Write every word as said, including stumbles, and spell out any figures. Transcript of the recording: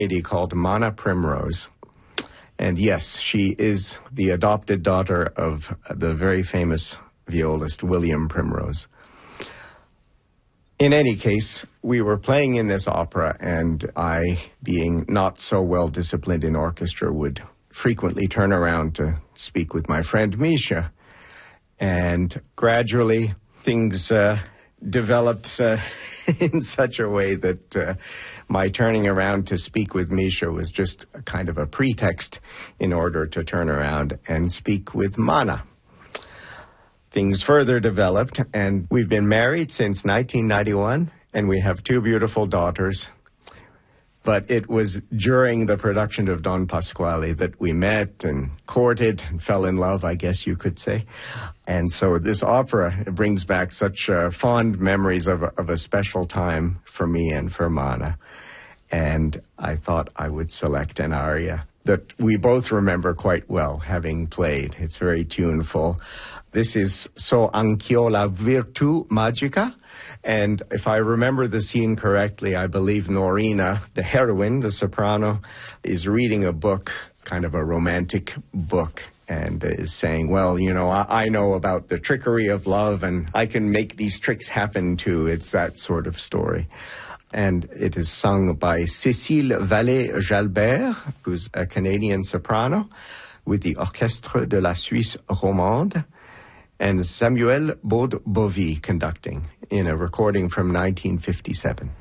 lady called Mana Primrose. And yes, she is the adopted daughter of the very famous violist William Primrose. In any case, we were playing in this opera, and I, being not so well disciplined in orchestra, would frequently turn around to speak with my friend Misha. And gradually, things uh, developed uh, in such a way that uh, my turning around to speak with Misha was just a kind of a pretext in order to turn around and speak with Mana. Things further developed, and we've been married since nineteen ninety-one, and we have two beautiful daughters. But it was during the production of Don Pasquale that we met and courted and fell in love, I guess you could say. And so this opera brings back such uh, fond memories of, of a special time for me and for Mana. And I thought I would select an aria that we both remember quite well, having played. It's very tuneful. This is So Anch'io la Virtù Magica. And if I remember the scene correctly, I believe Norina, the heroine, the soprano, is reading a book, kind of a romantic book, and is saying, well, you know, I, I know about the trickery of love, and I can make these tricks happen too. It's that sort of story. And it is sung by Cécile Vallée-Jalbert, who's a Canadian soprano, with the Orchestre de la Suisse Romande, and Samuel Baud-Bovy conducting in a recording from nineteen fifty-seven.